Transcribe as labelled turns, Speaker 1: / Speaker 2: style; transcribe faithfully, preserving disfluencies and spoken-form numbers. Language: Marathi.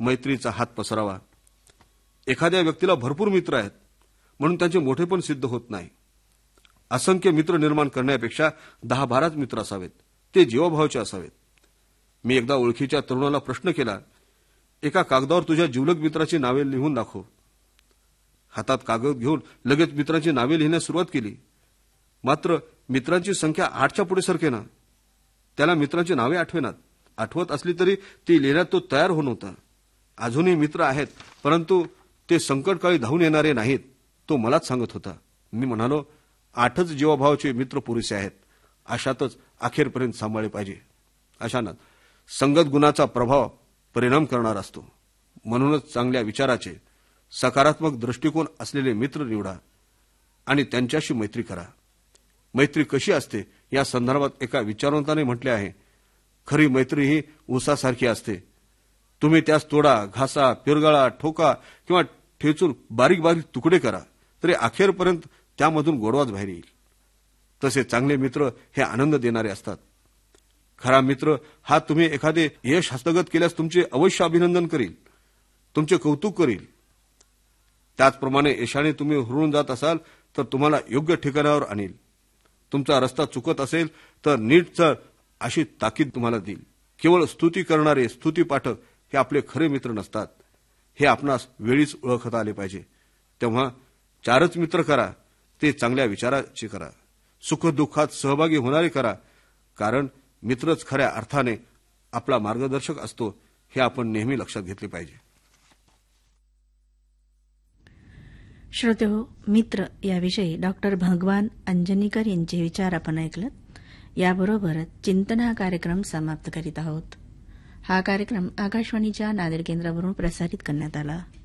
Speaker 1: मैत्रीचा हात पसरावा. एखाद्या व्यक्तीला भरपूर मित्र आहेत म्हणून त्यांचे मोठेपण सिद्ध होत नाही. असंख्य मित्र निर्माण करण्यापेक्षा दहा बाराच मित्र असावेत, ते जीवाभावाचे असावेत. मी एकदा ओळखीच्या तरुणाला प्रश्न केला, एका कागदावर तुझ्या जिवलग मित्राची नावे लिहून दाखव. हातात कागद घेऊन लगेच मित्रांची नावे लिहिण्यास सुरुवात केली. मात्र मित्रांची संख्या आठच्या पुढे सरकेना. त्याला मित्रांची नावे आठवेनात. आठवत असली तरी ती लिहिण्यात तो तयार होत नव्हता. अजूनही मित्र आहेत, परंतु ते संकटकाळी धावून येणारे नाहीत, तो मलाच सांगत होता. मी म्हणालो, आठच जीवाभावाचे मित्र पुरेसे आहेत. अशातच अखेरपर्यंत सांभाळले पाहिजे. अशानं संगत गुणाचा प्रभाव परिणाम करणार असतो. म्हणूनच चांगल्या विचाराचे, सकारात्मक दृष्टिकोन असलेले मित्र निवडा आणि त्यांच्याशी मैत्री करा. मैत्री कशी असते या संदर्भात एका विचारवंताने म्हटले आहे, खरी मैत्री ही ऊसासारखी असते. तुम्ही त्यास तोडा, घासा, पिरगळा, ठोका किंवा ठेचून बारीक बारीक तुकडे करा, तरी अखेरपर्यंत त्यामधून गोडवाच बाहेर येईल. तसे चांगले मित्र हे आनंद देणारे असतात. खरा मित्र हा तुम्ही एखादे यश हस्तगत केल्यास तुमचे अवश्य अभिनंदन करील, तुमचे कौतुक करील. त्याचप्रमाणे यशाने तुम्ही हुरळून जात असाल तर तुम्हाला योग्य ठिकाणावर आणील. तुमचा रस्ता चुकत असेल तर नीट चल अशी ताकीद तुम्हाला देईल. केवळ स्तुती करणारे स्तुतीपाठक हे आपले खरे मित्र नसतात. हे आपणास वेळीच ओळखता आले पाहिजे. तेव्हा चारच मित्र करा, ते चांगल्या विचाराचे करा, सुखदुःखात सहभागी होणारे करा. कारण मित्रच खऱ्या अर्थाने आपला मार्गदर्शक असतो, हे आपण नेहमी लक्षात घेतले पाहिजे.
Speaker 2: श्रोतेहो, मित्र याविषयी डॉक्टर भगवान अंजनीकर यांचे विचार आपण ऐकलं. याबरोबरच चिंतन हा कार्यक्रम समाप्त करीत आहोत. हा कार्यक्रम आकाशवाणीच्या नांदेड केंद्रावरून प्रसारित करण्यात आला.